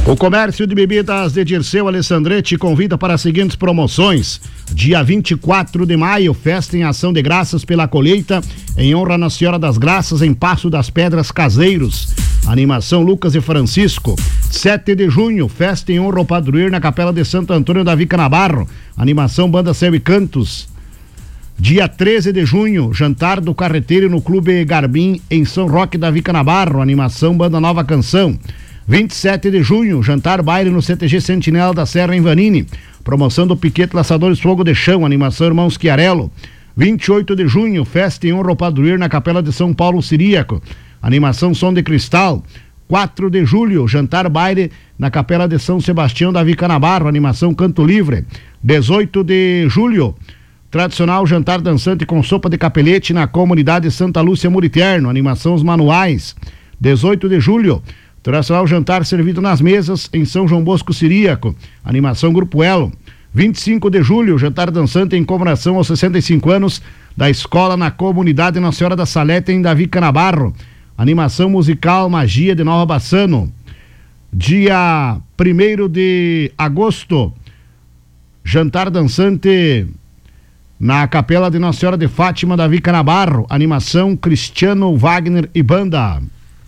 O comércio de bebidas de Dirceu Alessandretti convida para as seguintes promoções. Dia 24 de maio, festa em ação de graças pela colheita, em honra a Nossa Senhora das Graças, em Passo das Pedras Caseiros. Animação Lucas e Francisco. 7 de junho, festa em honra ao padroeiro na Capela de Santo Antônio da Vica Navarro. Animação Banda Céu e Cantos. Dia 13 de junho, jantar do carreteiro no Clube Garbim, em São Roque da Vica Navarro. Animação Banda Nova Canção. 27 de junho, jantar baile no CTG Sentinela da Serra em Vanini. Promoção do Piquete Laçadores Fogo de Chão, animação Irmãos Chiarello. 28 de junho, festa em honra ao padroeiro na Capela de São Paulo Siríaco. Animação Som de Cristal. 4 de julho, jantar baile na Capela de São Sebastião da Vica Navarro, animação Canto Livre. 18 de julho, tradicional jantar dançante com sopa de capelete na comunidade Santa Lúcia Muriterno, animação Os Manuais. 18 de julho, tradicional jantar servido nas mesas em São João Bosco Siríaco, animação Grupo Elo. 25 de julho, jantar dançante em comemoração aos 65 anos da escola na comunidade Nossa Senhora da Salete em Davi Canabarro, animação musical Magia de Nova Bassano. Dia 1º de agosto, jantar dançante na Capela de Nossa Senhora de Fátima da Vica Navarro, animação Cristiano Wagner e Banda.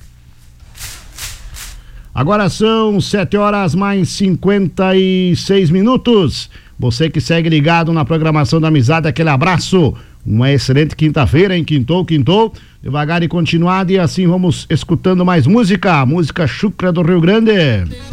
Agora são 7h mais 56. Você que segue ligado na programação da Amizade, aquele abraço. Uma excelente quinta-feira, hein? Quintou. Devagar e continuado, e assim vamos escutando mais música. Música Chucra do Rio Grande.